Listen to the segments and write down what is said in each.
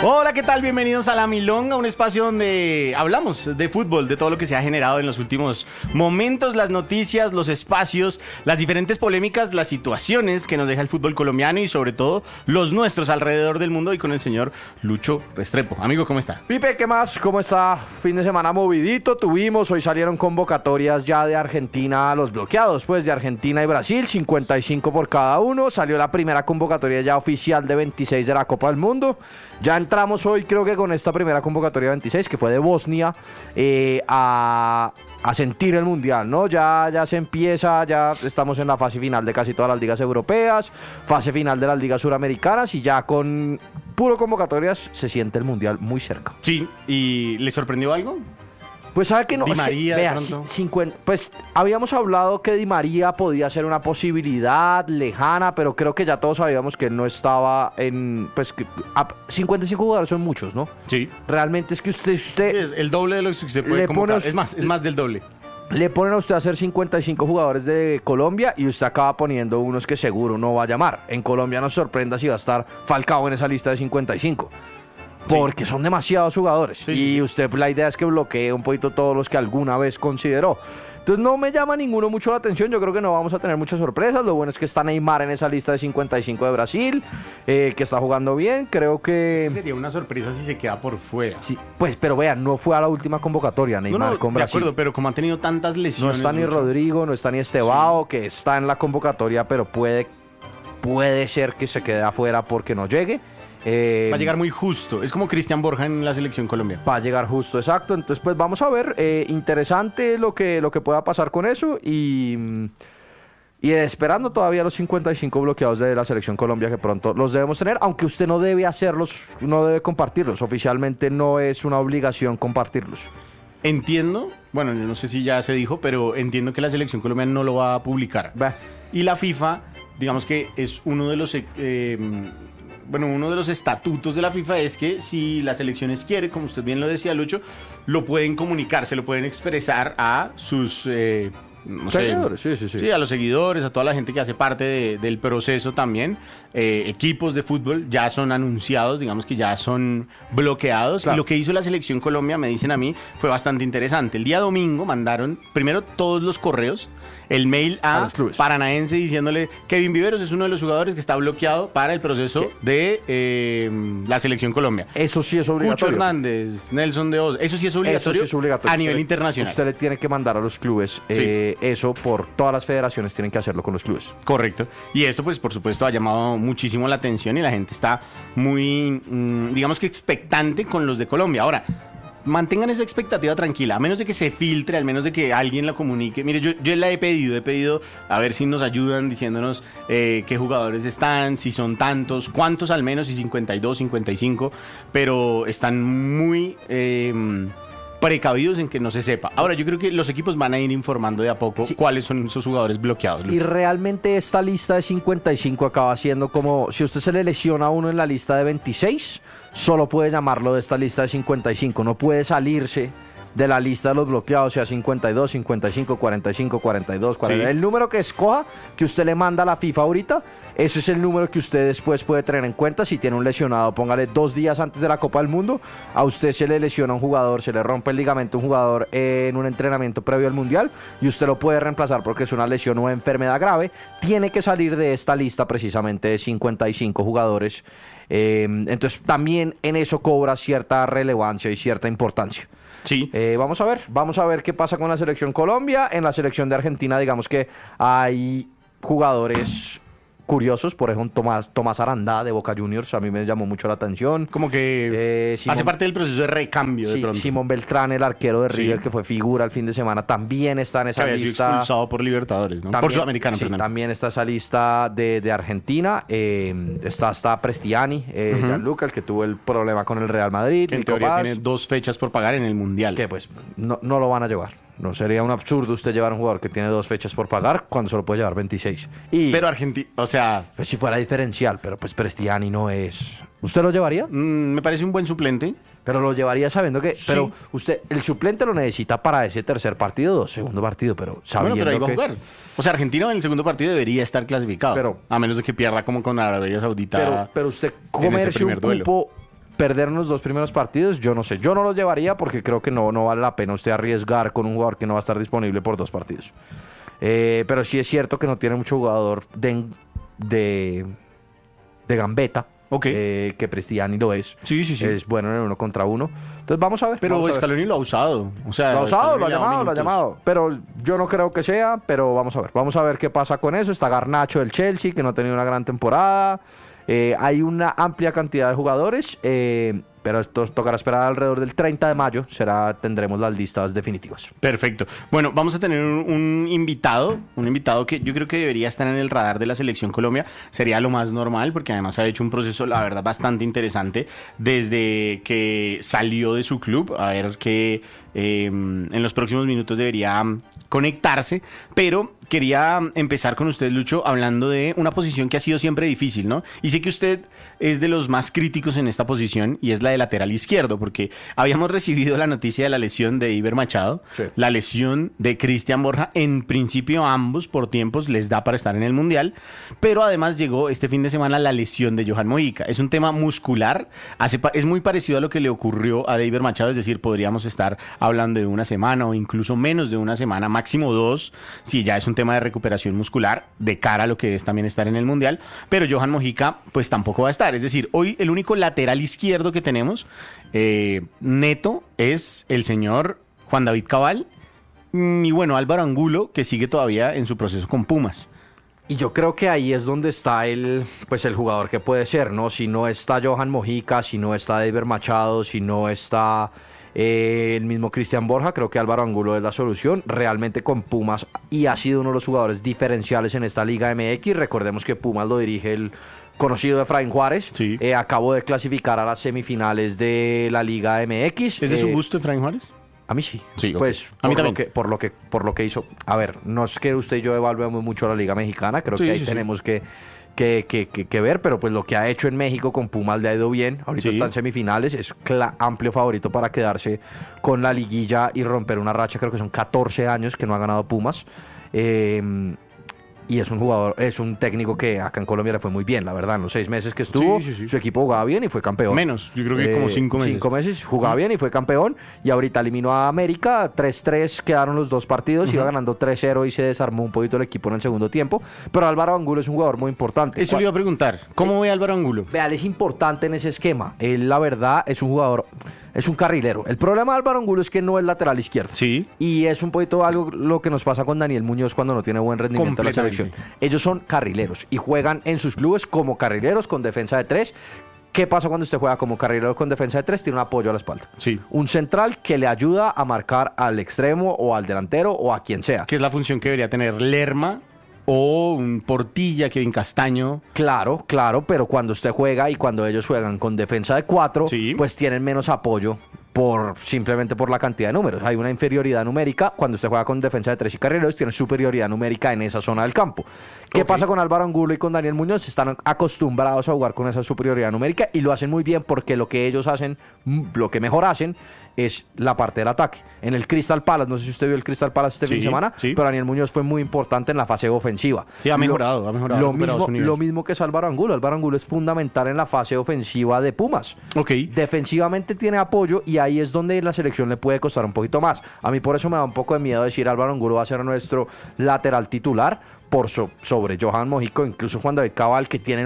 Hola, ¿qué tal? Bienvenidos a La Milonga, un espacio donde hablamos de fútbol, de todo lo que se ha generado en los últimos momentos, las noticias, los espacios, las diferentes polémicas, las situaciones que nos deja el fútbol colombiano y sobre todo los nuestros alrededor del mundo, y con el señor Lucho Restrepo. Amigo, ¿cómo está? Pipe, ¿qué más? ¿Cómo está? Fin de semana movidito tuvimos, hoy salieron convocatorias ya de Argentina a los bloqueados, pues de Argentina y Brasil, 55 por cada uno, salió la primera convocatoria ya oficial de 26 de la Copa del Mundo. Ya entramos hoy, creo que con esta primera convocatoria 26, que fue de Bosnia, a sentir el Mundial, ¿no? Ya se empieza, ya estamos en la fase final de casi todas las ligas europeas, fase final de las ligas suramericanas, y ya con puro convocatorias se siente el Mundial muy cerca. Sí, ¿y le sorprendió algo? Pues sabe que no, Di es María, que, de vea, pronto. 50, pues habíamos hablado que Di María podía ser una posibilidad lejana, pero creo que ya todos sabíamos que él no estaba en, pues 55 jugadores son muchos, ¿no? Sí. Realmente es que usted Es el doble de lo que usted puede Le convocar. pone- Es más del doble. le ponen a usted a hacer 55 jugadores de Colombia y usted acaba poniendo unos que seguro no va a llamar. En Colombia no se sorprenda si va a estar Falcao en esa lista de 55. Porque son demasiados jugadores. Sí, y sí, sí. usted, la idea es que bloquee un poquito todos los que alguna vez consideró. Entonces no me llama ninguno mucho la atención. Yo creo que no vamos a tener muchas sorpresas. Lo bueno es que está Neymar en esa lista de 55 de Brasil, que está jugando bien. Creo que... Sería una sorpresa si se queda por fuera. Sí, pues, pero vean, no fue a la última convocatoria Neymar con de Brasil. acuerdo, pero como han tenido tantas No lesiones... está ni Lucho, Rodrigo, no está ni Estevao, que está en la convocatoria, pero puede ser que se quede afuera porque no llegue. va a llegar muy justo. Es como Cristian Borja en la selección Colombia. Va a llegar justo, exacto. Entonces, pues vamos a ver. Interesante lo que pueda pasar con eso. Y esperando todavía los 55 bloqueados de la selección Colombia, que pronto los debemos tener, aunque usted no debe hacerlos, no debe compartirlos. Oficialmente no es una obligación compartirlos. Entiendo, bueno, yo no sé si ya se dijo, pero entiendo que la selección colombiana no lo va a publicar. Bah. Y la FIFA, digamos que es uno de los... uno de los estatutos de la FIFA es que si las selecciones quieren, como usted bien lo decía, Lucho, lo pueden comunicar, se lo pueden expresar a sus... no sé, Seguidores, sí. Sí, a los seguidores, a toda la gente que hace parte del proceso también. Equipos de fútbol ya son anunciados, digamos que ya son bloqueados. Claro. Y lo que hizo la selección Colombia, me dicen a mí, fue bastante interesante. El día domingo mandaron primero todos los correos, el mail A a los clubes. Paranaense diciéndole: Kevin Viveros es uno de los jugadores que está bloqueado para el proceso de la selección Colombia. Eso sí es Cucho obligatorio. Hernández, Nelson de Oz, eso sí es Eso obligatorio, sí es obligatorio. a nivel Usted- internacional. Usted le tiene que mandar a los clubes eso, por todas las federaciones tienen que hacerlo con los clubes. Correcto. Y esto, pues, por supuesto, ha llamado muchísimo la atención y la gente está muy, digamos que expectante con los de Colombia. Ahora, mantengan esa expectativa tranquila, a menos de que se filtre, al menos de que alguien la comunique. Mire, yo la he pedido a ver si nos ayudan diciéndonos qué jugadores están, si son tantos, cuántos al menos, si 52, 55, pero están muy... precavidos en que no se sepa. Ahora, yo creo que los equipos van a ir informando de a poco cuáles son esos jugadores bloqueados. Y realmente esta lista de 55 acaba siendo como, si usted se le lesiona a uno en la lista de 26, solo puede llamarlo de esta lista de 55, no puede salirse de la lista de los bloqueados, sea 52, 55, 45, 42, 40. Sí. El número que escoja, que usted le manda a la FIFA ahorita, ese es el número que usted después puede tener en cuenta. Si tiene un lesionado, póngale 2 días antes de la Copa del Mundo, a usted se le lesiona un jugador, se le rompe el ligamento a un jugador en un entrenamiento previo al Mundial, y usted lo puede reemplazar porque es una lesión o enfermedad grave, tiene que salir de esta lista precisamente de 55 jugadores. Entonces también en eso cobra cierta relevancia y cierta importancia. Sí. Vamos a ver qué pasa con la selección Colombia. En la selección de Argentina, digamos que hay jugadores curiosos, por ejemplo Tomás Arandá de Boca Juniors, a mí me llamó mucho la atención. Como que Simón- hace parte del proceso de recambio de Sí, pronto. Simón Beltrán, el arquero de Sí. River, que fue figura el fin de semana, también está en que esa había sido lista. expulsado por Libertadores, ¿no? También- Por Sudamericano, sí, perdón. también está esa lista de Argentina. Está Prestiani, Gianluca, el que tuvo el problema con el Real Madrid. Que en Nico teoría Paz, tiene 2 fechas por pagar en el Mundial. que pues no lo van a llevar. No sería un absurdo usted llevar a un jugador que tiene 2 fechas por pagar cuando solo puede llevar 26. Y Pero Argentina, o sea, pues, si fuera diferencial, pero pues Prestiani no es. ¿Usted lo llevaría? me parece un buen suplente. Pero lo llevaría sabiendo que... Sí. Pero usted, el suplente lo necesita para ese tercer partido o segundo partido, pero sabiendo Bueno, pero ahí va a que... jugar. O sea, Argentina en el segundo partido debería estar clasificado. Pero- a menos de que pierda como con Arabia Saudita. Pero usted en ese comerse un primer duelo. cupo perder los 2 primeros partidos, yo no sé. Yo no los llevaría porque creo que no vale la pena usted arriesgar con un jugador que no va a estar disponible por 2 partidos. Pero sí es cierto que no tiene mucho jugador de gambeta. Okay. Que Prestiani lo es. Sí. Es bueno en el 1 contra 1. Entonces vamos a ver. Pero vamos Scaloni lo ha usado. O sea, lo ha usado, Scaloni lo ha llamado. Pero yo no creo que sea, pero vamos a ver. Vamos a ver qué pasa con eso. Está Garnacho del Chelsea, que no ha tenido una gran temporada. Hay una amplia cantidad de jugadores, pero esto tocará esperar alrededor del 30 de mayo. Tendremos las listas definitivas. Perfecto. Bueno, vamos a tener un invitado que yo creo que debería estar en el radar de la Selección Colombia. Sería lo más normal, porque además ha hecho un proceso, la verdad, bastante interesante desde que salió de su club. A ver que en los próximos minutos debería conectarse, pero quería empezar con usted, Lucho, hablando de una posición que ha sido siempre difícil, ¿no? Y sé que usted es de los más críticos en esta posición y es la de lateral izquierdo, porque habíamos recibido la noticia de la lesión de Iber Machado, sí, la lesión de Cristian Borja. En principio ambos por tiempos les da para estar en el Mundial, pero además llegó este fin de semana la lesión de Johan Mojica. Es un tema muscular, es muy parecido a lo que le ocurrió a Iber Machado, es decir, podríamos estar hablando de una semana o incluso menos de una semana, máximo 2, si ya es un tema de recuperación muscular de cara a lo que es también estar en el Mundial, pero Johan Mojica pues tampoco va a estar. Es decir, hoy el único lateral izquierdo que tenemos neto es el señor Juan David Cabal y bueno, Álvaro Angulo, que sigue todavía en su proceso con Pumas. Y yo creo que ahí es donde está el jugador que puede ser, ¿no? Si no está Johan Mojica, si no está Iber Machado, si no está el mismo Cristian Borja, creo que Álvaro Angulo es la solución realmente con Pumas y ha sido uno de los jugadores diferenciales en esta Liga MX. Recordemos que Pumas lo dirige el conocido Efraín Juárez. Sí. Acabó de clasificar a las semifinales de la Liga MX. ¿Es de su gusto Efraín Juárez? A mí sí. Sí, okay. Pues a mí también. Por lo que hizo. A ver, no es que usted y yo evaluemos mucho la Liga Mexicana, creo que ahí tenemos que ver, pero pues lo que ha hecho en México con Pumas le ha ido bien. Ahorita está en semifinales, es amplio favorito para quedarse con la liguilla y romper una racha. Creo que son 14 años que no ha ganado Pumas. Y es un jugador, es un técnico que acá en Colombia le fue muy bien, la verdad. En los 6 meses que estuvo, su equipo jugaba bien y fue campeón. Menos, yo creo que como 5 meses. 5 meses, jugaba bien y fue campeón. Y ahorita eliminó a América, 3-3 quedaron los 2 partidos, iba ganando 3-0 y se desarmó un poquito el equipo en el segundo tiempo. Pero Álvaro Angulo es un jugador muy importante. Eso le iba a preguntar, ¿cómo ve a Álvaro Angulo? Vea, él es importante en ese esquema. Él, la verdad, es un jugador... Es un carrilero. El problema de Álvaro Angulo es que no es lateral izquierdo. Sí. Y es un poquito algo lo que nos pasa con Daniel Muñoz cuando no tiene buen rendimiento en la selección. Ellos son carrileros y juegan en sus clubes como carrileros con defensa de 3. ¿Qué pasa cuando usted juega como carrilero con defensa de 3? Tiene un apoyo a la espalda. Sí. Un central que le ayuda a marcar al extremo o al delantero o a quien sea. Que es la función que debería tener Lerma o un Portilla, Kevin Castaño. Claro, pero cuando usted juega y cuando ellos juegan con defensa de 4, pues tienen menos apoyo simplemente por la cantidad de números. Hay una inferioridad numérica. Cuando usted juega con defensa de 3 y carrileros, tiene superioridad numérica en esa zona del campo. ¿Qué pasa con Álvaro Angulo y con Daniel Muñoz? Están acostumbrados a jugar con esa superioridad numérica y lo hacen muy bien porque lo que ellos hacen, lo que mejor hacen, es la parte del ataque. En el Crystal Palace, no sé si usted vio el Crystal Palace este fin de semana, pero Daniel Muñoz fue muy importante en la fase ofensiva. Sí, ha mejorado. Lo mismo que es Álvaro Angulo. Álvaro Angulo es fundamental en la fase ofensiva de Pumas. Defensivamente tiene apoyo y ahí es donde la selección le puede costar un poquito más. A mí por eso me da un poco de miedo decir Álvaro Angulo va a ser nuestro lateral titular sobre Johan Mojica, incluso Juan David Cabal, que tienen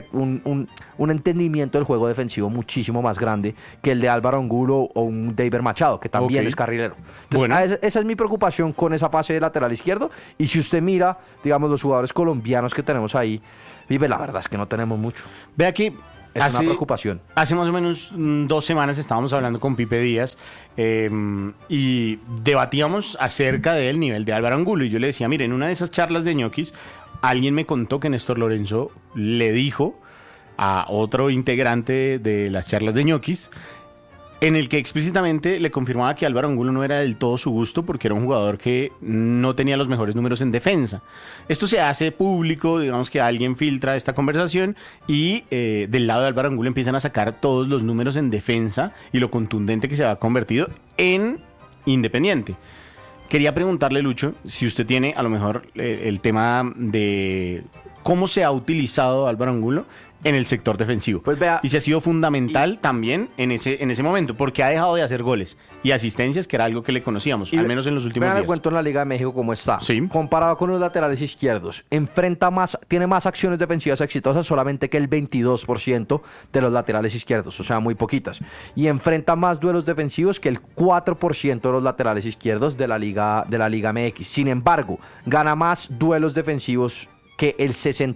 un entendimiento del juego defensivo muchísimo más grande que el de Álvaro Angulo o un Iber Machado, que también es carrilero. Entonces, esa es mi preocupación con esa fase de lateral izquierdo. Y si usted mira, digamos, los jugadores colombianos que tenemos ahí, la verdad es que no tenemos mucho. Ve aquí. Es una preocupación. Hace más o menos 2 semanas estábamos hablando con Pipe Díaz y debatíamos acerca del nivel de Álvaro Angulo. Y yo le decía, mire, en una de esas charlas de ñoquis, alguien me contó que Néstor Lorenzo le dijo a otro integrante de las charlas de ñoquis, en el que explícitamente le confirmaba que Álvaro Angulo no era del todo su gusto porque era un jugador que no tenía los mejores números en defensa. Esto se hace público, digamos que alguien filtra esta conversación y del lado de Álvaro Angulo empiezan a sacar todos los números en defensa y lo contundente que se ha convertido en Independiente. Quería preguntarle, Lucho, si usted tiene a lo mejor el tema de cómo se ha utilizado Álvaro Angulo en el sector defensivo. Pues vea, y se ha sido fundamental también en ese momento, porque ha dejado de hacer goles y asistencias, que era algo que le conocíamos, al menos en los últimos días. Le cuento en la Liga de México cómo está. Sí. Comparado con los laterales izquierdos, tiene más acciones defensivas exitosas, solamente que el 22% de los laterales izquierdos, o sea, muy poquitas. Y enfrenta más duelos defensivos que el 4% de los laterales izquierdos de la Liga MX. Sin embargo, gana más duelos defensivos que el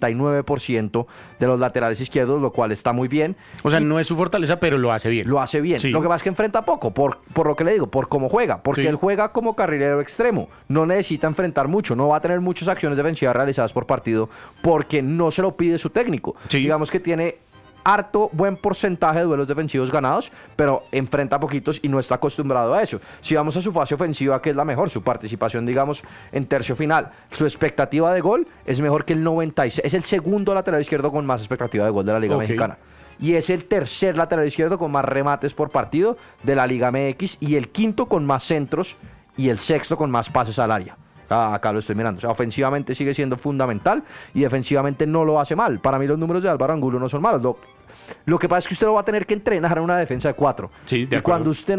69% de los laterales izquierdos, lo cual está muy bien. O sea, no es su fortaleza, pero lo hace bien. Lo hace bien. Sí. Lo que pasa es que enfrenta poco, por lo que le digo, por cómo juega. Porque él juega como carrilero extremo. No necesita enfrentar mucho. No va a tener muchas acciones defensivas realizadas por partido porque no se lo pide su técnico. Sí. Digamos que tiene buen porcentaje de duelos defensivos ganados, pero enfrenta poquitos y no está acostumbrado a eso. Si vamos a su fase ofensiva, que es la mejor, su participación, digamos, en tercio final, su expectativa de gol es mejor que el 96. Es el segundo lateral izquierdo con más expectativa de gol de la Liga Mexicana. Y es el tercer lateral izquierdo con más remates por partido de la Liga MX y el quinto con más centros y el sexto con más pases al área. Acá lo estoy mirando. O sea, ofensivamente sigue siendo fundamental y defensivamente no lo hace mal. Para mí los números de Álvaro Angulo no son malos. Lo que pasa es que usted lo va a tener que entrenar en una defensa de 4. Sí, de y acuerdo. cuando usted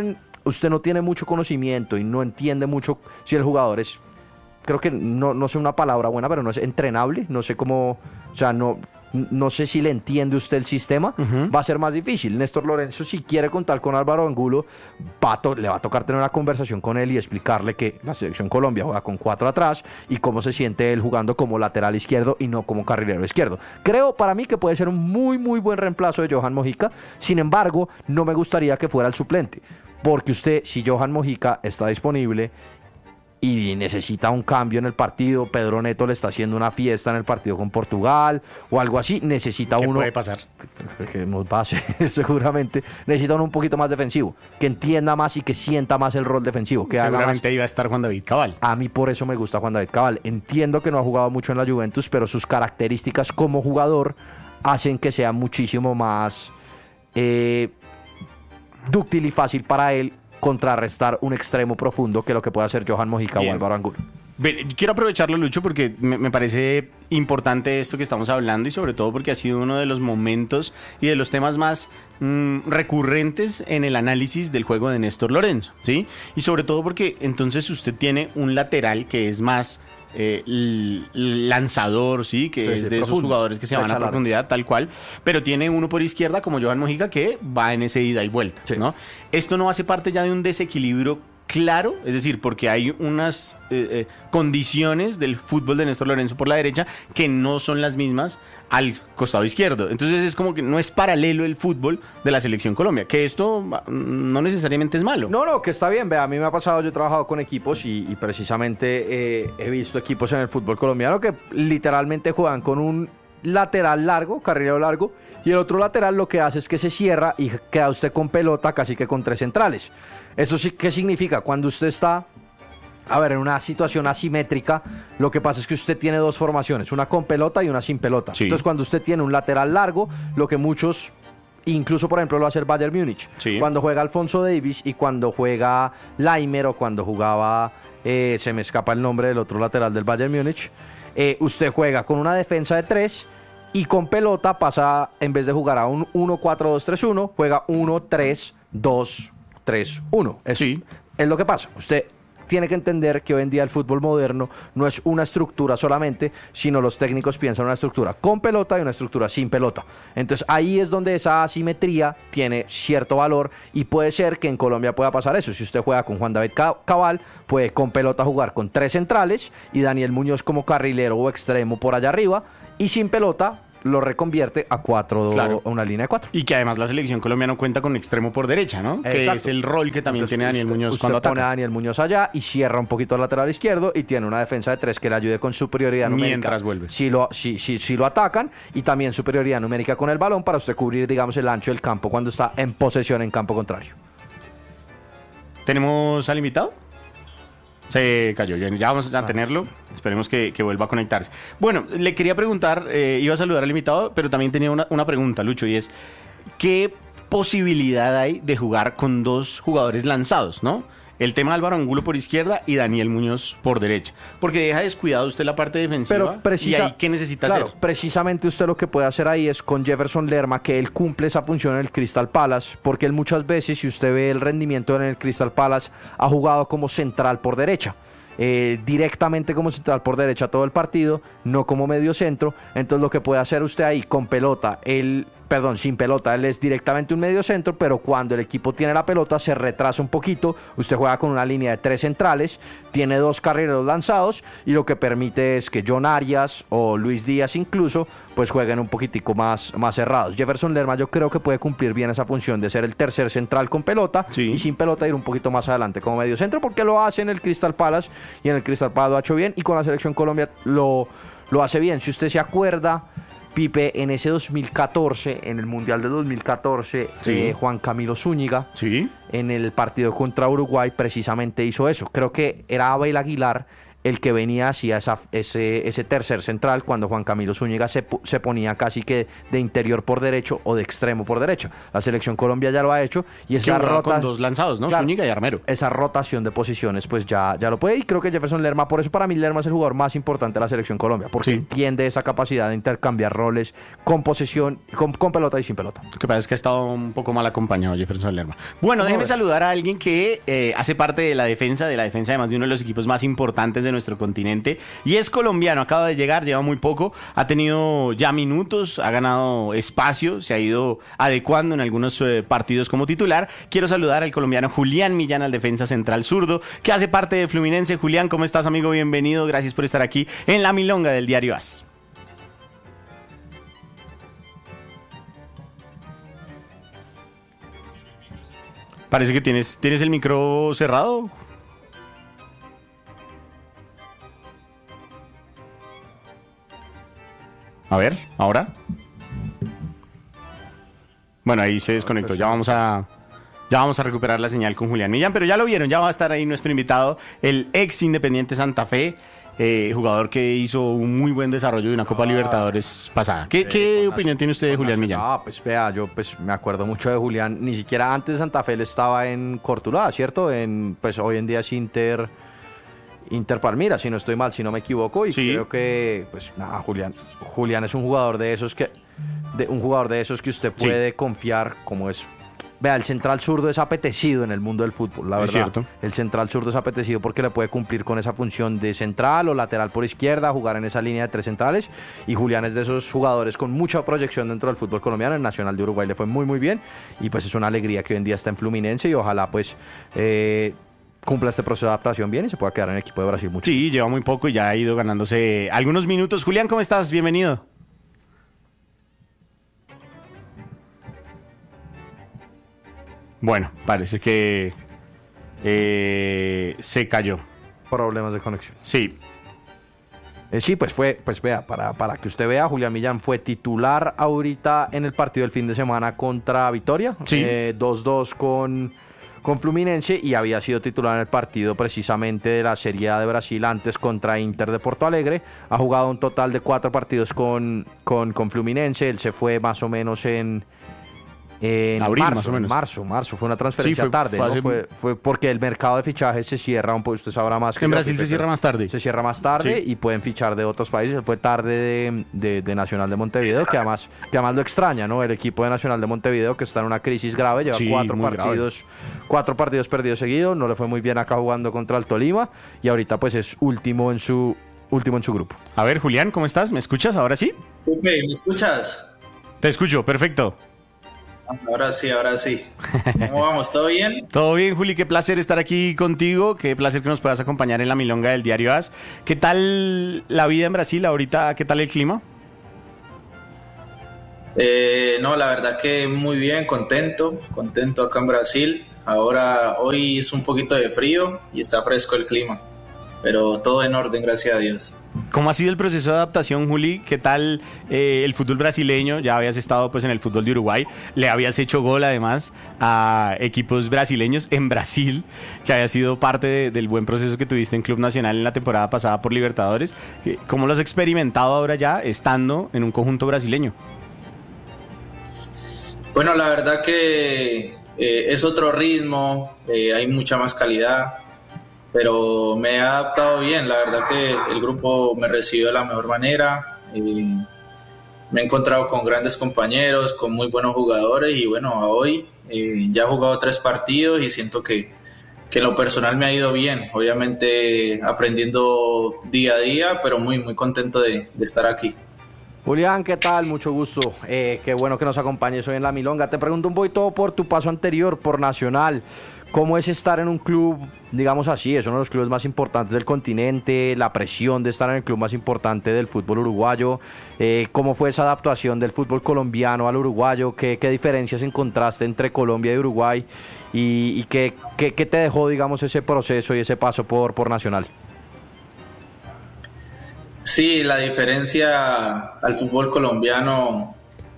no tiene mucho conocimiento y no entiende mucho si el jugador es, creo que no sé una palabra buena, pero no es entrenable, no sé cómo, o sea, no sé si le entiende usted el sistema, va a ser más difícil. Néstor Lorenzo, si quiere contar con Álvaro Angulo, le va a tocar tener una conversación con él y explicarle que la selección Colombia juega con 4 atrás y cómo se siente él jugando como lateral izquierdo y no como carrilero izquierdo. Creo para mí que puede ser un muy muy buen reemplazo de Johan Mojica. Sin embargo, no me gustaría que fuera el suplente, porque si Johan Mojica está disponible y necesita un cambio en el partido, Pedro Neto le está haciendo una fiesta en el partido con Portugal o algo así, necesita ¿Qué uno... puede pasar? Que nos va a hacer, seguramente. Necesita uno un poquito más defensivo, que entienda más y que sienta más el rol defensivo. Que seguramente iba a estar Juan David Cabal. A mí por eso me gusta Juan David Cabal. Entiendo que no ha jugado mucho en la Juventus, pero sus características como jugador hacen que sea muchísimo más dúctil y fácil para él contrarrestar un extremo profundo que lo que puede hacer Johan Mojica o Álvaro Angulo. Quiero aprovecharlo, Lucho, porque me parece importante esto que estamos hablando y sobre todo porque ha sido uno de los momentos y de los temas más recurrentes en el análisis del juego de Néstor Lorenzo, ¿sí? Y sobre todo porque entonces usted tiene un lateral que es más lanzador, ¿sí? Que es de esos jugadores que se van a profundidad, tal cual, pero tiene uno por izquierda como Johan Mojica que va en ese ida y vuelta, ¿no? Esto no hace parte ya de un desequilibrio claro, es decir, porque hay unas condiciones del fútbol de Néstor Lorenzo por la derecha que no son las mismas al costado izquierdo. Entonces es como que no es paralelo el fútbol de la selección Colombia, que esto no necesariamente es malo. No, que está bien, vea, a mí me ha pasado, yo he trabajado con equipos y precisamente he visto equipos en el fútbol colombiano que literalmente juegan con un lateral largo, carrilero largo, y el otro lateral lo que hace es que se cierra y queda usted con pelota casi que con 3 centrales. ¿Esto sí qué significa? Cuando usted está, en una situación asimétrica, lo que pasa es que usted tiene 2 formaciones, una con pelota y una sin pelota. Sí. Entonces, cuando usted tiene un lateral largo, lo que muchos, incluso por ejemplo lo hace el Bayern Múnich, cuando juega Alfonso Davies y cuando juega Laimer o cuando jugaba, se me escapa el nombre del otro lateral del Bayern Múnich, usted juega con una defensa de 3 y con pelota pasa, en vez de jugar a un 1-4-2-3-1, juega 1-3-2-3-1. Es lo que pasa. Usted tiene que entender que hoy en día el fútbol moderno no es una estructura solamente, sino los técnicos piensan una estructura con pelota y una estructura sin pelota. Entonces ahí es donde esa asimetría tiene cierto valor y puede ser que en Colombia pueda pasar eso. Si usted juega con Juan David Cabal, puede con pelota jugar con 3 centrales y Daniel Muñoz como carrilero o extremo por allá arriba, y sin pelota lo reconvierte a 4, claro, a una línea de 4. Y que además la selección colombiana cuenta con extremo por derecha, ¿no? Exacto. Que es el rol que también tiene Daniel Muñoz cuando ataca. Usted pone a Daniel Muñoz allá y cierra un poquito el lateral izquierdo y tiene una defensa de 3 que le ayude con superioridad numérica mientras vuelve. Si lo atacan, y también superioridad numérica con el balón para usted cubrir, digamos, el ancho del campo cuando está en posesión en campo contrario. ¿Tenemos al invitado? Se cayó, ya vamos a tenerlo. Esperemos que vuelva a conectarse. Bueno, le quería preguntar, iba a saludar al invitado, pero también tenía una pregunta, Lucho, y es: ¿qué posibilidad hay de jugar con 2 jugadores lanzados, no? el tema de Álvaro Angulo por izquierda y Daniel Muñoz por derecha. Porque deja descuidado usted la parte defensiva. ¿Y ahí qué necesita hacer? Precisamente usted lo que puede hacer ahí es con Jefferson Lerma, que él cumple esa función en el Crystal Palace, porque él muchas veces, si usted ve el rendimiento en el Crystal Palace, ha jugado como central por derecha. Directamente como central por derecha todo el partido, no como medio centro. Entonces lo que puede hacer usted ahí con pelota, sin pelota, él es directamente un medio centro, pero cuando el equipo tiene la pelota se retrasa un poquito, usted juega con una línea de 3 centrales, tiene 2 carrileros lanzados y lo que permite es que John Arias o Luis Díaz incluso pues jueguen un poquitico más cerrados. Jefferson Lerma yo creo que puede cumplir bien esa función de ser el tercer central con pelota, sí, y sin pelota ir un poquito más adelante como medio centro, porque lo hace en el Crystal Palace y en el Crystal Palace lo ha hecho bien y con la selección Colombia lo hace bien. Si usted se acuerda, Pipe, en ese 2014, en el Mundial de 2014, sí, Juan Camilo Zúñiga, sí, en el partido contra Uruguay, precisamente hizo eso. Creo que era Abel Aguilar el que venía hacia ese tercer central cuando Juan Camilo Zúñiga se ponía casi que de interior por derecho o de extremo por derecha. La selección Colombia ya lo ha hecho y esa con 2 lanzados, ¿no? Claro, Zúñiga y Armero. Esa rotación de posiciones pues ya lo puede, y creo que Jefferson Lerma, por eso para mí Lerma es el jugador más importante de la selección Colombia, porque sí, entiende esa capacidad de intercambiar roles con posesión, con pelota y sin pelota. Lo que pasa es que ha estado un poco mal acompañado Jefferson Lerma. Bueno, déjeme saludar a alguien que hace parte de la defensa además de uno de los equipos más importantes de nuestro continente, y es colombiano, acaba de llegar, lleva muy poco, ha tenido ya minutos, ha ganado espacio, se ha ido adecuando en algunos partidos como titular. Quiero saludar al colombiano Julián Millán, al defensa central zurdo, que hace parte de Fluminense. Julián, ¿cómo estás, amigo? Bienvenido, gracias por estar aquí en La Milonga del Diario AS. Parece que tienes el micro cerrado. A ver, ¿ahora? Bueno, ahí se desconectó. Ya vamos a recuperar la señal con Julián Millán, pero ya lo vieron, ya va a estar ahí nuestro invitado, el ex Independiente Santa Fe, jugador que hizo un muy buen desarrollo de una Copa Libertadores pasada. ¿Qué opinión tiene usted de Julián Millán? Pues vea, yo pues me acuerdo mucho de Julián. Ni siquiera antes de Santa Fe él estaba en Cortuluá, ¿cierto? Pues hoy en día es Inter Palmira, si no estoy mal, si no me equivoco, y sí, creo que pues nada, Julián es un jugador de esos que usted puede, sí, confiar, como es. Vea, el central zurdo es apetecido en el mundo del fútbol, la verdad. Es cierto. El central zurdo es apetecido porque le puede cumplir con esa función de central o lateral por izquierda, jugar en esa línea de 3 centrales, y Julián es de esos jugadores con mucha proyección dentro del fútbol colombiano. En Nacional de Uruguay le fue muy muy bien, y pues es una alegría que hoy en día está en Fluminense, y ojalá pues cumpla este proceso de adaptación bien y se pueda quedar en el equipo de Brasil mucho. Sí, lleva muy poco y ya ha ido ganándose algunos minutos. Julián, ¿cómo estás? Bienvenido. Bueno, parece que se cayó. Problemas de conexión. Sí. Sí, pues vea, para que usted vea, Julián Millán fue titular ahorita en el partido del fin de semana contra Vitória. Sí. 2-2 con Fluminense, y había sido titular en el partido precisamente de la Serie A de Brasil antes contra Inter de Porto Alegre. Ha jugado un total de 4 partidos con Fluminense. Él se fue más o menos en abril, marzo fue una transferencia, sí, tarde, ¿no? Fue porque el mercado de fichajes se cierra un poco, usted sabrá más que en Brasil se cierra más tarde. Se cierra más tarde, sí, y pueden fichar de otros países. Él fue tarde de Nacional de Montevideo, que además lo extraña, ¿no? El equipo de Nacional de Montevideo, que está en una crisis grave, lleva, sí, 4 partidos perdidos seguidos, no le fue muy bien acá jugando contra el Tolima, y ahorita pues es último en su grupo. A ver, Julián, ¿cómo estás? ¿Me escuchas ahora sí? ¿Me escuchas? Te escucho, perfecto. Ahora sí. ¿Cómo vamos? ¿Todo bien? Todo bien, Juli. Qué placer estar aquí contigo. Qué placer que nos puedas acompañar en La Milonga del Diario AS. ¿Qué tal la vida en Brasil ahorita? ¿Qué tal el clima? No, la verdad que muy bien, contento acá en Brasil. Hoy hizo un poquito de frío y está fresco el clima, pero todo en orden, gracias a Dios. ¿Cómo ha sido el proceso de adaptación, Juli? ¿Qué tal el fútbol brasileño? Ya habías estado pues en el fútbol de Uruguay, le habías hecho gol además a equipos brasileños en Brasil, que había sido parte del buen proceso que tuviste en Club Nacional en la temporada pasada por Libertadores. ¿Cómo lo has experimentado ahora ya estando en un conjunto brasileño? Bueno, la verdad que es otro ritmo, hay mucha más calidad, pero me he adaptado bien. La verdad que el grupo me recibió de la mejor manera. Me he encontrado con grandes compañeros, con muy buenos jugadores y bueno, hoy ya he jugado 3 partidos y siento que en lo personal me ha ido bien. Obviamente aprendiendo día a día, pero muy, muy contento de estar aquí. Julián, ¿qué tal? Mucho gusto. Qué bueno que nos acompañes hoy en La Milonga. Te pregunto un poquito por tu paso anterior, por Nacional. ¿Cómo es estar en un club, digamos así, es uno de los clubes más importantes del continente, la presión de estar en el club más importante del fútbol uruguayo? ¿Cómo fue esa adaptación del fútbol colombiano al uruguayo? ¿Qué diferencias encontraste entre Colombia y Uruguay? ¿Y qué te dejó, digamos, ese proceso y ese paso por Nacional? Sí, la diferencia al fútbol colombiano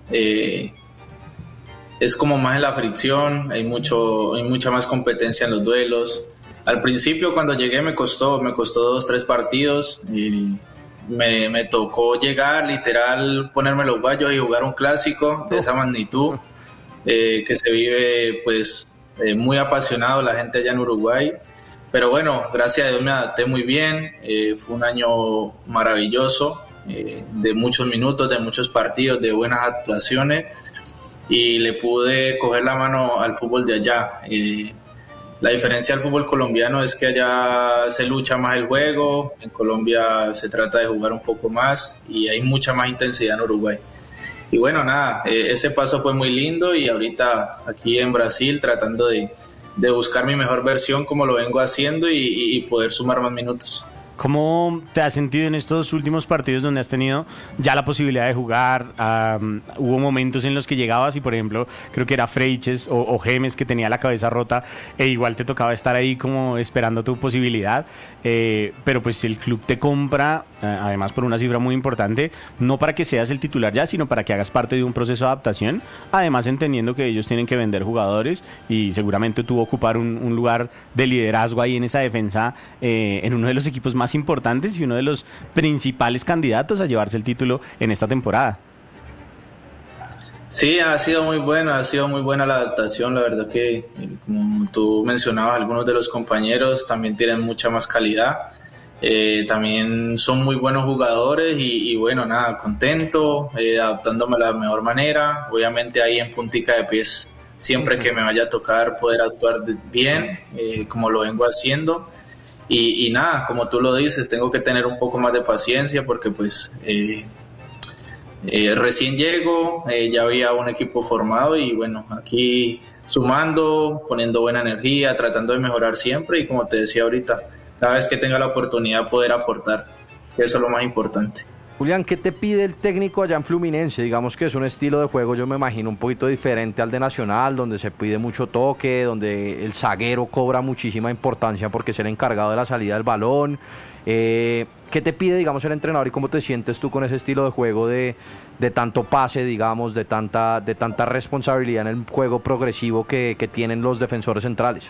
es como más en la fricción, hay mucha más competencia en los duelos. Al principio cuando llegué me costó 2-3 partidos y me tocó llegar, literal, ponerme los guayos y jugar un clásico de esa magnitud que se vive pues muy apasionado la gente allá en Uruguay. Pero bueno, gracias a Dios me adapté muy bien, fue un año maravilloso, de muchos minutos, de muchos partidos, de buenas actuaciones y le pude coger la mano al fútbol de allá. La diferencia del fútbol colombiano es que allá se lucha más el juego, en Colombia se trata de jugar un poco más y hay mucha más intensidad en Uruguay. Y bueno, nada, ese paso fue muy lindo y ahorita aquí en Brasil tratando de buscar mi mejor versión como lo vengo haciendo y poder sumar más minutos. ¿Cómo te has sentido en estos últimos partidos donde has tenido ya la posibilidad de jugar? Hubo momentos en los que llegabas y, por ejemplo, creo que era Freiches o Gemes que tenía la cabeza rota e igual te tocaba estar ahí como esperando tu posibilidad, pero pues el club te compra, además por una cifra muy importante, no para que seas el titular ya, sino para que hagas parte de un proceso de adaptación, además entendiendo que ellos tienen que vender jugadores y seguramente tú ocupar un lugar de liderazgo ahí en esa defensa, en uno de los equipos más importantes y uno de los principales candidatos a llevarse el título en esta temporada. Sí, ha sido muy buena la adaptación. La verdad que, como tú mencionabas, algunos de los compañeros también tienen mucha más calidad. También son muy buenos jugadores y bueno, nada, contento, adaptándome a la mejor manera. Obviamente ahí en puntica de pies, siempre que me vaya a tocar poder actuar bien, como lo vengo haciendo. Y nada, como tú lo dices, tengo que tener un poco más de paciencia porque pues recién llego, ya había un equipo formado y bueno, aquí sumando, poniendo buena energía, tratando de mejorar siempre y como te decía ahorita, cada vez que tenga la oportunidad poder aportar, que eso es lo más importante. Julián, ¿qué te pide el técnico allá en Fluminense? Digamos que es un estilo de juego, yo me imagino, un poquito diferente al de Nacional, donde se pide mucho toque, donde el zaguero cobra muchísima importancia porque es el encargado de la salida del balón. ¿Qué te pide, digamos, el entrenador y cómo te sientes tú con ese estilo de juego de tanto pase, digamos, de tanta responsabilidad en el juego progresivo que tienen los defensores centrales?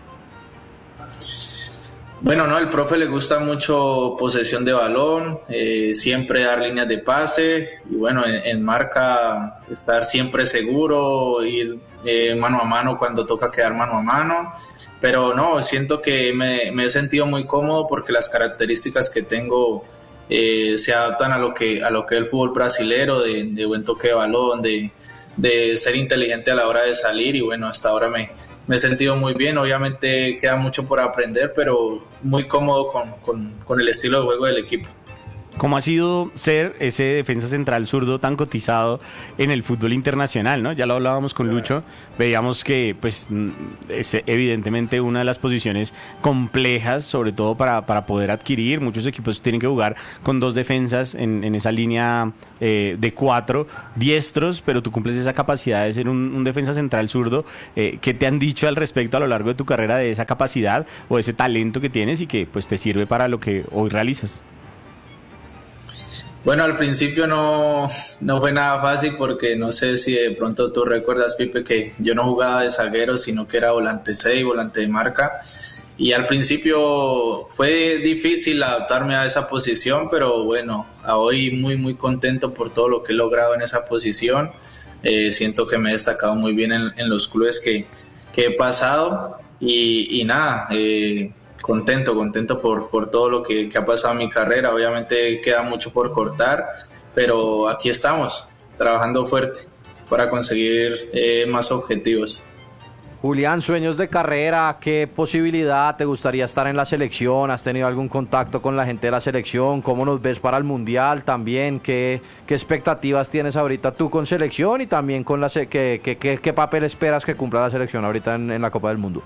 Bueno, no, al profe le gusta mucho posesión de balón, siempre dar líneas de pase y bueno, en marca estar siempre seguro, ir mano a mano cuando toca quedar mano a mano, pero no, siento que me he sentido muy cómodo porque las características que tengo se adaptan a lo que es el fútbol brasilero, de buen toque de balón, de ser inteligente a la hora de salir y bueno, hasta ahora me he sentido muy bien. Obviamente queda mucho por aprender, pero muy cómodo con el estilo de juego del equipo. ¿Cómo ha sido ser ese defensa central zurdo tan cotizado en el fútbol internacional, ¿no? Ya lo hablábamos con Lucho, veíamos que pues es evidentemente una de las posiciones complejas, sobre todo para poder adquirir. Muchos equipos tienen que jugar con 2 defensas en esa línea de 4 diestros, pero tú cumples esa capacidad de ser un defensa central zurdo. ¿Qué te han dicho al respecto a lo largo de tu carrera de esa capacidad o ese talento que tienes y que pues te sirve para lo que hoy realizas? Bueno, al principio no fue nada fácil porque no sé si de pronto tú recuerdas, Pipe, que yo no jugaba de zaguero, sino que era volante 6, volante de marca. Y al principio fue difícil adaptarme a esa posición, pero bueno, hoy muy, muy contento por todo lo que he logrado en esa posición. Siento que me he destacado muy bien en los clubes que he pasado y nada, contento por todo lo que ha pasado en mi carrera. Obviamente queda mucho por cortar, pero aquí estamos, trabajando fuerte para conseguir más objetivos. Julián, sueños de carrera, ¿qué posibilidad te gustaría estar en la selección? ¿Has tenido algún contacto con la gente de la selección? ¿Cómo nos ves para el Mundial también? ¿Qué expectativas tienes ahorita tú con selección y también con qué papel esperas que cumpla la selección ahorita en la Copa del Mundo?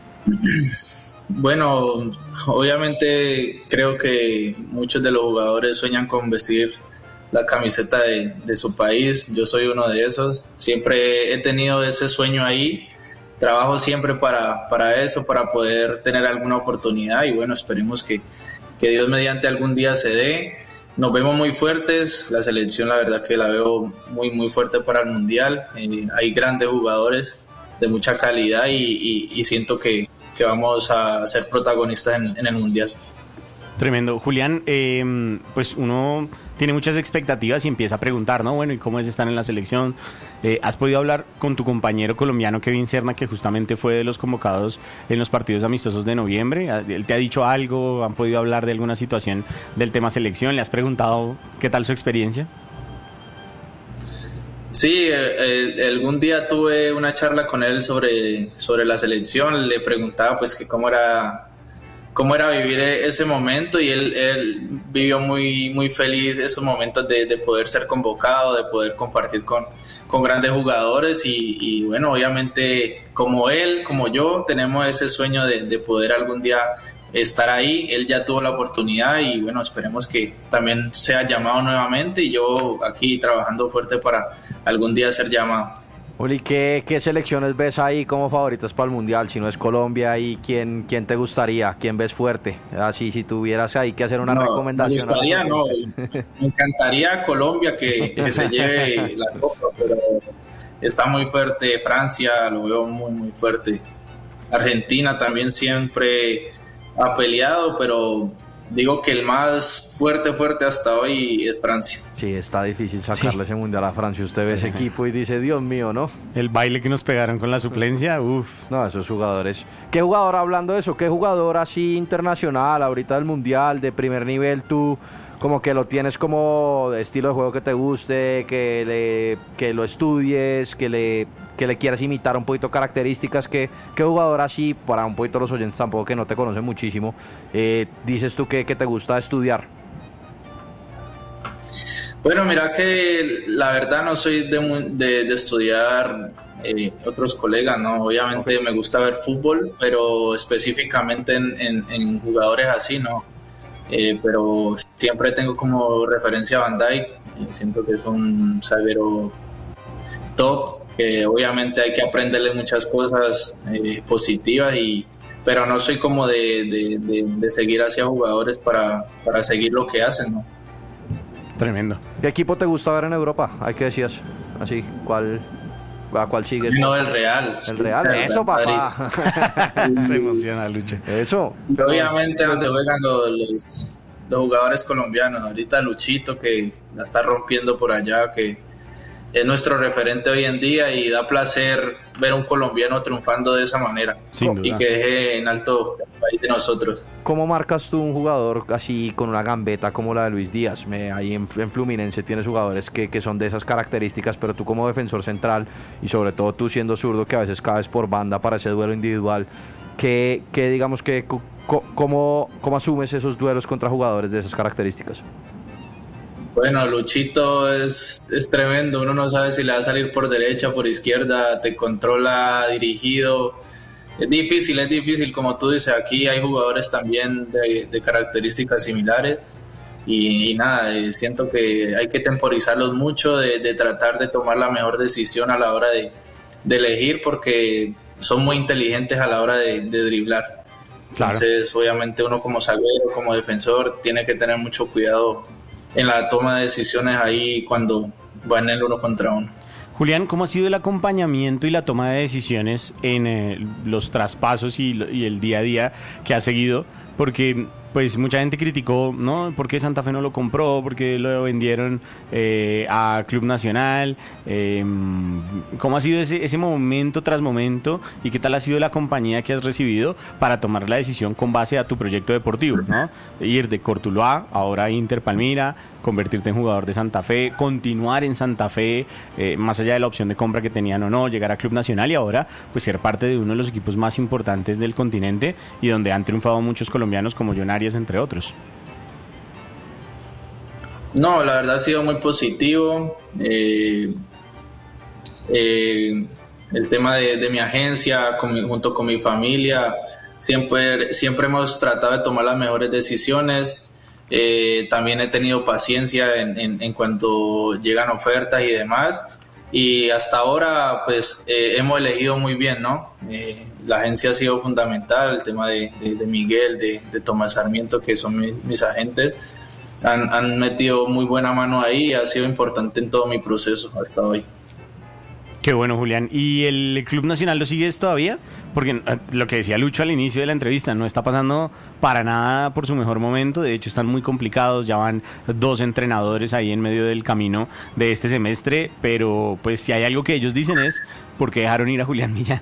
Bueno, obviamente creo que muchos de los jugadores sueñan con vestir la camiseta de su país. Yo soy uno de esos. Siempre he tenido ese sueño ahí. Trabajo siempre para eso, para poder tener alguna oportunidad y bueno, esperemos que Dios mediante algún día se dé. Nos vemos muy fuertes, la selección la verdad que la veo muy muy fuerte para el Mundial. Hay grandes jugadores de mucha calidad y siento que vamos a ser protagonistas en el Mundial. Tremendo. Julián, pues uno tiene muchas expectativas y empieza a preguntar, ¿no? Bueno, ¿y cómo es estar en la selección? ¿Has podido hablar con tu compañero colombiano Kevin Serna, que justamente fue de los convocados en los partidos amistosos de noviembre? ¿Él te ha dicho algo? ¿Han podido hablar de alguna situación del tema selección? ¿Le has preguntado qué tal su experiencia? Sí, algún día tuve una charla con él sobre la selección. Le preguntaba pues que cómo era vivir ese momento y él vivió muy, muy feliz esos momentos de poder ser convocado, de poder compartir con grandes jugadores y bueno, obviamente como él, como yo, tenemos ese sueño de poder algún día estar ahí. Él ya tuvo la oportunidad y bueno, esperemos que también sea llamado nuevamente y yo aquí trabajando fuerte para algún día ser llamado. Uli, ¿qué selecciones ves ahí como favoritas para el Mundial? Si no es Colombia, ¿y quién te gustaría? ¿Quién ves fuerte? Así, si tuvieras ahí que hacer una recomendación. Me encantaría Colombia que se lleve la copa, pero está muy fuerte Francia, lo veo muy, muy fuerte. Argentina también siempre ha peleado, pero digo que el más fuerte hasta hoy es Francia. Sí, está difícil sacarle ese Mundial a Francia. Usted ve ese equipo y dice, Dios mío, ¿no? El baile que nos pegaron con la suplencia, uff. No, esos jugadores. ¿Qué jugador, hablando de eso, qué jugador así internacional, ahorita del Mundial, de primer nivel, tú como que lo tienes como estilo de juego que te guste, que lo estudies, que le quieras imitar un poquito características? ¿Qué jugador así, para un poquito los oyentes tampoco que no te conocen muchísimo, dices tú que te gusta estudiar? Bueno, mira que la verdad no soy de estudiar otros colegas, ¿no? Obviamente okay. Me gusta ver fútbol, pero específicamente en jugadores así, ¿no? Pero siempre tengo como referencia a Van Dijk, siento que es un zaguero top, que obviamente hay que aprenderle muchas cosas positivas, pero no soy como de seguir hacia jugadores para seguir lo que hacen, ¿no? Tremendo. ¿Qué equipo te gusta ver en Europa? Hay que decías, así, ¿a cuál sigues? No, el Real. El Real, eso, papá. Se emociona, Lucho. Eso. Obviamente donde juegan los jugadores colombianos. Ahorita Luchito, que la está rompiendo por allá, que es nuestro referente hoy en día y da placer ver a un colombiano triunfando de esa manera. Sin duda. Y que deje en alto el país de nosotros. ¿Cómo marcas tú un jugador así con una gambeta como la de Luis Díaz? Ahí en Fluminense tienes jugadores que son de esas características, pero tú como defensor central y sobre todo tú siendo zurdo que a veces caes por banda para ese duelo individual, que digamos que ¿cómo asumes esos duelos contra jugadores de esas características? Bueno, Luchito es tremendo, uno no sabe si le va a salir por derecha, por izquierda, te controla dirigido. Es difícil, como tú dices, aquí hay jugadores también de características similares y nada, siento que hay que temporizarlos mucho, de tratar de tomar la mejor decisión a la hora de elegir, porque son muy inteligentes a la hora de driblar. Claro. Entonces, obviamente uno como zaguero, como defensor, tiene que tener mucho cuidado en la toma de decisiones ahí cuando va en el uno contra uno. Julián, ¿cómo ha sido el acompañamiento y la toma de decisiones en los traspasos y el día a día que ha seguido porque pues mucha gente criticó, ¿no? ¿Por qué Santa Fe no lo compró? ¿Por qué lo vendieron a Club Nacional? ¿Cómo ha sido ese momento tras momento? ¿Y qué tal ha sido la compañía que has recibido para tomar la decisión con base a tu proyecto deportivo, ¿no? Ir de Cortuluá, ahora a Inter Palmira, convertirte en jugador de Santa Fe, continuar en Santa Fe, más allá de la opción de compra que tenían o no, llegar a Club Nacional y ahora pues ser parte de uno de los equipos más importantes del continente y donde han triunfado muchos colombianos como John Arias, entre otros. No, la verdad ha sido muy positivo. El tema de mi agencia, junto con mi familia, siempre hemos tratado de tomar las mejores decisiones. También he tenido paciencia en cuanto llegan ofertas y demás. Y hasta ahora, pues, hemos elegido muy bien, ¿no? La agencia ha sido fundamental, el tema de Miguel, de Tomás Sarmiento, que son mis agentes, han metido muy buena mano ahí y ha sido importante en todo mi proceso hasta hoy. Qué bueno, Julián. ¿Y el Club Nacional lo sigues todavía? Porque lo que decía Lucho al inicio de la entrevista, no está pasando para nada por su mejor momento. De hecho, están muy complicados. Ya van 2 entrenadores ahí en medio del camino de este semestre. Pero, pues, si hay algo que ellos dicen es ¿por qué dejaron ir a Julián Millán?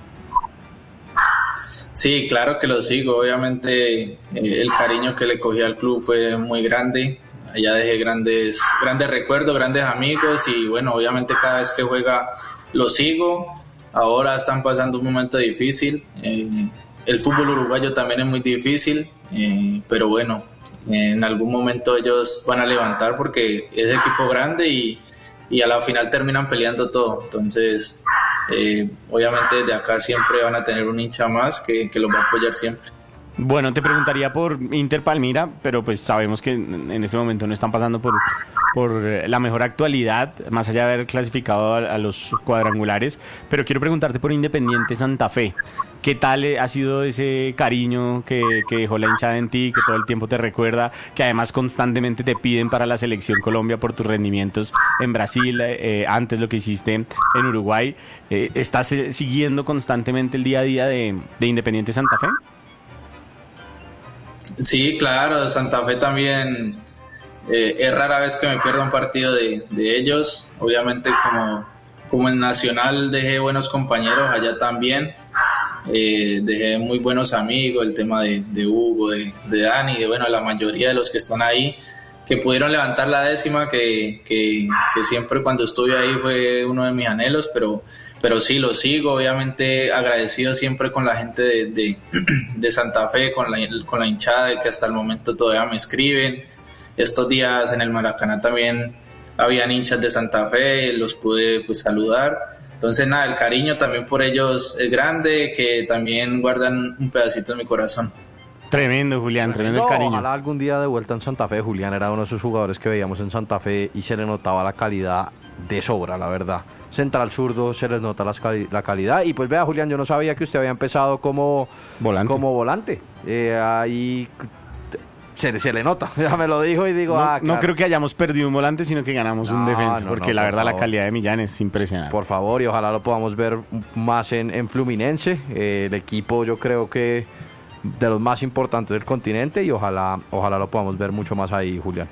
Sí, claro que lo sigo. Obviamente, el cariño que le cogí al club fue muy grande. Allá dejé grandes recuerdos, grandes amigos y bueno, obviamente cada vez que juega lo sigo. Ahora están pasando un momento difícil. El fútbol uruguayo también es muy difícil, pero bueno, en algún momento ellos van a levantar porque es equipo grande y a la final terminan peleando todo. Entonces, obviamente desde acá siempre van a tener un hincha más que los va a apoyar siempre. Bueno, te preguntaría por Inter Palmira, pero pues sabemos que en este momento no están pasando por la mejor actualidad, más allá de haber clasificado a los cuadrangulares. Pero quiero preguntarte por Independiente Santa Fe. ¿Qué tal ha sido ese cariño que dejó la hinchada en ti, que todo el tiempo te recuerda, que además constantemente te piden para la Selección Colombia por tus rendimientos en Brasil, antes lo que hiciste en Uruguay? ¿Estás siguiendo constantemente el día a día de Independiente Santa Fe? Sí, claro, Santa Fe también, es rara vez que me pierda un partido de ellos. Obviamente como en Nacional dejé buenos compañeros, allá también dejé muy buenos amigos, el tema de Hugo, de Dani, de bueno, la mayoría de los que están ahí, que pudieron levantar la 10ª, que siempre cuando estuve ahí fue uno de mis anhelos, pero sí lo sigo, obviamente agradecido siempre con la gente de Santa Fe, con la hinchada, que hasta el momento todavía me escriben. Estos días en el Maracaná también habían hinchas de Santa Fe, los pude pues saludar. Entonces nada, el cariño también por ellos es grande, que también guardan un pedacito en mi corazón. Tremendo, Julián, tremendo el cariño. Ojalá algún día de vuelta en Santa Fe. Julián era uno de esos jugadores que veíamos en Santa Fe y se le notaba la calidad de sobra, la verdad. Central zurdo, se les nota la calidad. Y pues vea, Julián, yo no sabía que usted había empezado como volante. Ahí se le nota, ya me lo dijo y digo, claro. No creo que hayamos perdido un volante, sino que ganamos un defensa, porque la verdad la calidad de Millán es impresionante. Por favor, y ojalá lo podamos ver más en Fluminense. El equipo yo creo que de los más importantes del continente y ojalá lo podamos ver mucho más ahí, Julián.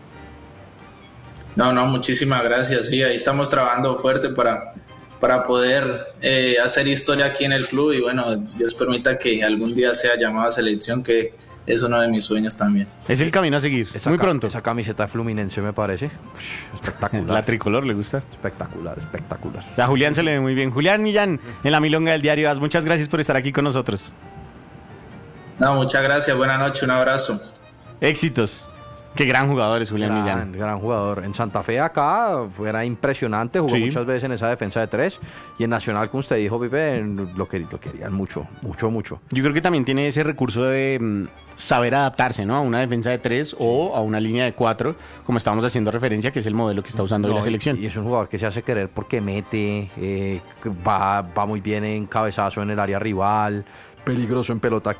No, muchísimas gracias. Sí, ahí estamos trabajando fuerte para poder hacer historia aquí en el club y bueno, Dios permita que algún día sea llamado a selección, que es uno de mis sueños también. Es el camino a seguir, muy pronto. Esa camiseta de Fluminense me parece espectacular. La tricolor le gusta. Espectacular. A Julián se le ve muy bien. Julián Millán, en la Milonga del Diario AS, muchas gracias por estar aquí con nosotros. No, muchas gracias, buenas noches, un abrazo. Éxitos. Qué gran jugador es Julián Millán. Gran jugador. En Santa Fe acá era impresionante, jugó muchas veces en esa defensa de 3 y en Nacional, como usted dijo, Pipe, lo querían mucho. Yo creo que también tiene ese recurso de saber adaptarse, ¿no? A una defensa de 3 o a una línea de 4, como estábamos haciendo referencia, que es el modelo que está usando hoy la selección. Y es un jugador que se hace querer porque mete, va muy bien en cabezazo en el área rival, peligroso en pelota